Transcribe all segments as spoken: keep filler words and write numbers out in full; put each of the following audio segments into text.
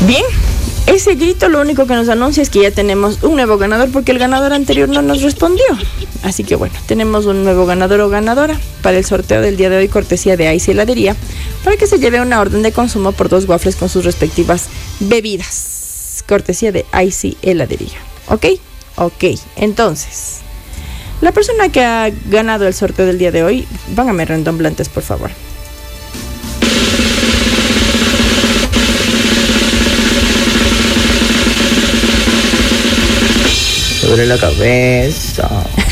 Bien, ese grito lo único que nos anuncia es que ya tenemos un nuevo ganador, porque el ganador anterior no nos respondió. Así que bueno, tenemos un nuevo ganador o ganadora para el sorteo del día de hoy, cortesía de Icy Heladería, para que se lleve una orden de consumo por dos waffles con sus respectivas bebidas. Cortesía de Icy Heladería. ¿Ok? Ok, entonces, la persona que ha ganado el sorteo del día de hoy, póngame redomblantes, por favor. Sobre la cabeza.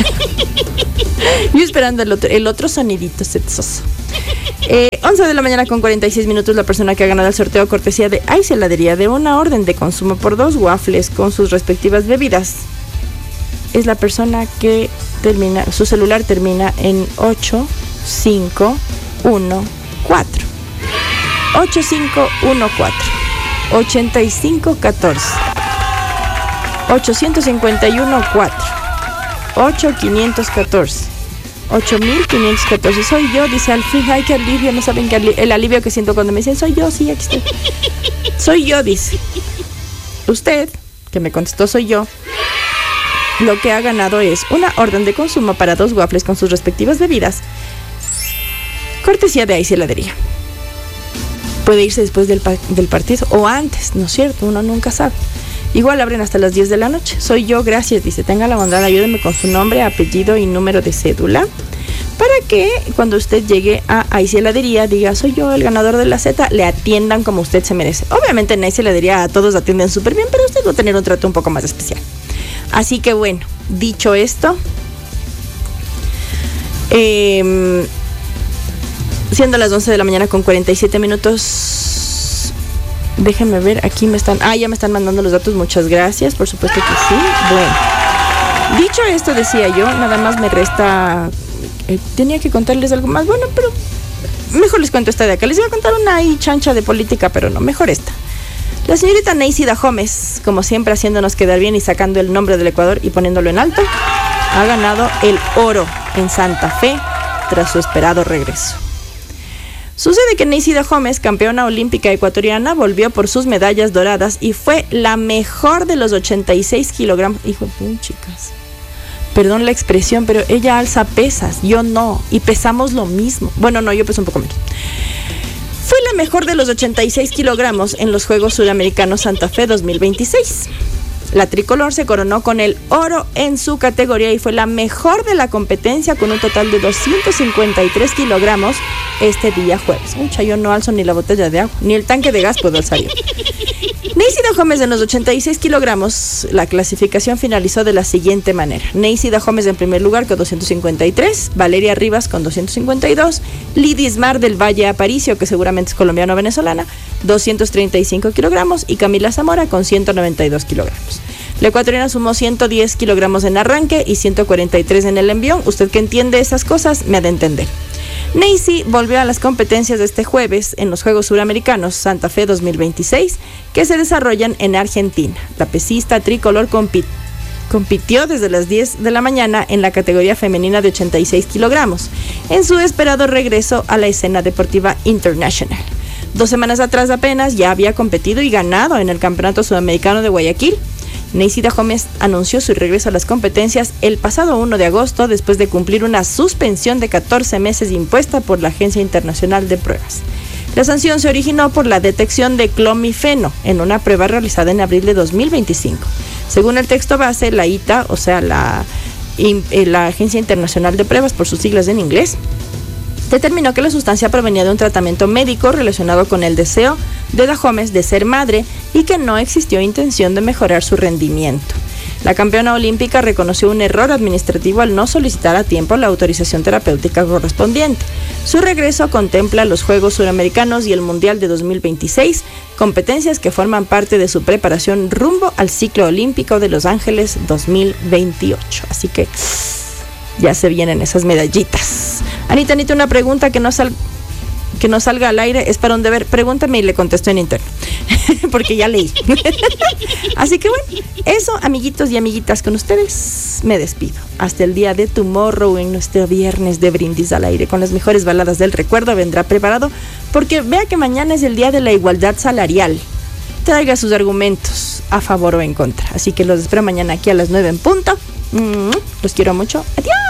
Yo esperando el otro, el otro sonidito sexoso. Eh, once de la mañana con cuarenta y seis minutos, la persona que ha ganado el sorteo cortesía de Icy Heladería de una orden de consumo por dos waffles con sus respectivas bebidas es la persona que termina, su celular termina en ocho cinco uno cuatro. ocho cinco uno cuatro. ochenta y cinco catorce. ocho cinco uno cuatro. ocho quinientos catorce. ocho mil quinientos catorce. Soy yo, dice al fin. Ay, qué alivio. No saben que el alivio que siento cuando me dicen soy yo. Sí, aquí estoy. Soy yo, dice. Usted, que me contestó soy yo, lo que ha ganado es una orden de consumo para dos waffles con sus respectivas bebidas, cortesía de Icy Heladería. Puede irse después del, pa- del partido o antes, ¿no es cierto? Uno nunca sabe. Igual abren hasta las diez de la noche. Soy yo, gracias, dice. Tenga la bondad, ayúdeme con su nombre, apellido y número de cédula, para que cuando usted llegue a Icy Heladería diga, soy yo el ganador de la Z, le atiendan como usted se merece. Obviamente en Icy Heladería a todos atienden súper bien, pero usted va a tener un trato un poco más especial. Así que bueno, dicho esto, eh, siendo las once de la mañana con cuarenta y siete minutos, déjenme ver, aquí me están, ah, ya me están mandando los datos, muchas gracias, por supuesto que sí. Bueno, dicho esto, decía yo, nada más me resta, eh, tenía que contarles algo más, bueno, pero mejor les cuento esta de acá. Les iba a contar una ahí chancha de política, pero no, mejor esta. La señorita Neisy Dahomes, como siempre haciéndonos quedar bien y sacando el nombre del Ecuador y poniéndolo en alto, ha ganado el oro en Santa Fe tras su esperado regreso. Sucede que Neisy Dahomes, campeona olímpica ecuatoriana, volvió por sus medallas doradas y fue la mejor de los ochenta y seis kilogramos. Hijo de chicas, perdón la expresión, pero ella alza pesas, yo no, y pesamos lo mismo. Bueno, no, yo peso un poco menos. Fue la mejor de los ochenta y seis kilogramos en los Juegos Suramericanos Santa Fe dos mil veintiséis. La tricolor se coronó con el oro en su categoría y fue la mejor de la competencia con un total de doscientos cincuenta y tres kilogramos este día jueves. Mucha, yo no alzo ni la botella de agua, ni el tanque de gas puedo alzar yo. Neisy Dahomes en los ochenta y seis kilogramos, la clasificación finalizó de la siguiente manera. Neisy Dahomes en primer lugar con doscientos cincuenta y tres, Valeria Rivas con doscientos cincuenta y dos, Lidis Mar del Valle Aparicio, que seguramente es colombiano-venezolana, doscientos treinta y cinco kilogramos, y Camila Zamora con ciento noventa y dos kilogramos. La ecuatoriana sumó ciento diez kilogramos en arranque y ciento cuarenta y tres en el envión. Usted que entiende esas cosas me ha de entender. Neisy volvió a las competencias de este jueves en los Juegos Suramericanos Santa Fe dos mil veintiséis, que se desarrollan en Argentina. La pesista tricolor compit- compitió desde las diez de la mañana en la categoría femenina de ochenta y seis kilogramos, en su esperado regreso a la escena deportiva internacional. Dos semanas atrás apenas ya había competido y ganado en el Campeonato Sudamericano de Guayaquil. Neisy Dahomes anunció su regreso a las competencias el pasado primero de agosto después de cumplir una suspensión de catorce meses impuesta por la Agencia Internacional de Pruebas. La sanción se originó por la detección de clomifeno en una prueba realizada en abril de dos mil veinticinco. Según el texto base, la I T A, o sea, la, la Agencia Internacional de Pruebas, por sus siglas en inglés, determinó que la sustancia provenía de un tratamiento médico relacionado con el deseo de Dahomes de ser madre y que no existió intención de mejorar su rendimiento. La campeona olímpica reconoció un error administrativo al no solicitar a tiempo la autorización terapéutica correspondiente. Su regreso contempla los Juegos Suramericanos y el Mundial de dos mil veintiséis, competencias que forman parte de su preparación rumbo al ciclo olímpico de Los Ángeles dos mil veintiocho. Así que ya se vienen esas medallitas. Anita, Anita, una pregunta que no, sal, que no salga al aire es para un deber. Pregúntame y le contesto en interno, porque ya leí. Así que bueno, eso, amiguitos y amiguitas, con ustedes me despido. Hasta el día de tomorrow, en nuestro viernes de brindis al aire, con las mejores baladas del recuerdo, vendrá preparado, porque vea que mañana es el día de la igualdad salarial. traiga sus argumentos a favor o en contra. Así que los espero mañana aquí a las nueve en punto. Mm, los quiero mucho. Adiós.